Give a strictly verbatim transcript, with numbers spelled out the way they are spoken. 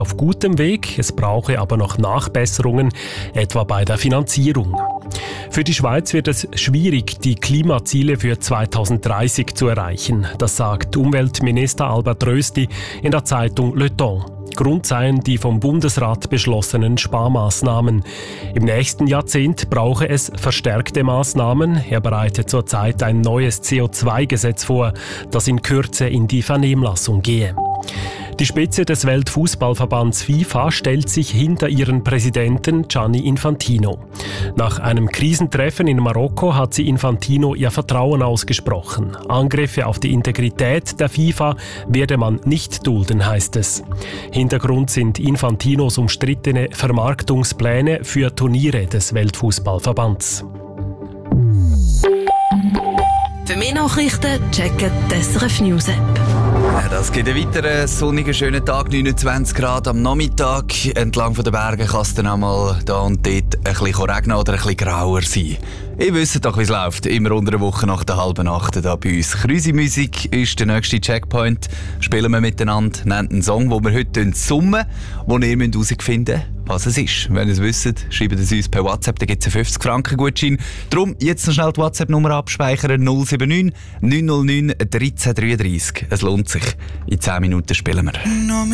auf gutem Weg, es brauche aber noch Nachbesserungen, etwa bei der Finanzierung. Für die Schweiz wird es schwierig, die Klimaziele für zweitausenddreißig zu erreichen. Das sagt Umweltminister Albert Rösti in der Zeitung Le Temps. Grund seien die vom Bundesrat beschlossenen Sparmaßnahmen. Im nächsten Jahrzehnt brauche es verstärkte Maßnahmen. Er bereitet zurzeit ein neues C O zwei Gesetz vor, das in Kürze in die Vernehmlassung gehe. Die Spitze des Weltfußballverbands FIFA stellt sich hinter ihren Präsidenten Gianni Infantino. Nach einem Krisentreffen in Marokko hat sie Infantino ihr Vertrauen ausgesprochen. Angriffe auf die Integrität der FIFA werde man nicht dulden, heißt es. Hintergrund sind Infantinos umstrittene Vermarktungspläne für Turniere des Weltfußballverbands. Für mehr Nachrichten checken die S R F News App. Ja, das gibt einen weiteren sonnigen, schönen Tag, neunundzwanzig Grad am Nachmittag. Entlang von den Bergen kann es dann auch mal da und dort ein bisschen regnen oder ein bisschen grauer sein. Ihr wisst doch, wie es läuft. Immer unter der Woche nach der halben Acht hier bei uns. Krüsi-Musik ist der nächste Checkpoint. Spielen wir miteinander, nennt einen Song, den wir heute summen, wo ihr herausfinden müsst, was es ist. Wenn ihr es wisst, schreibt es uns per WhatsApp, da gibt es einen fünfzig Franken Gutschein. Darum jetzt noch schnell die WhatsApp-Nummer abspeichern, null sieben neun neun null neun eins drei drei drei. Es lohnt sich. In zehn Minuten spielen wir.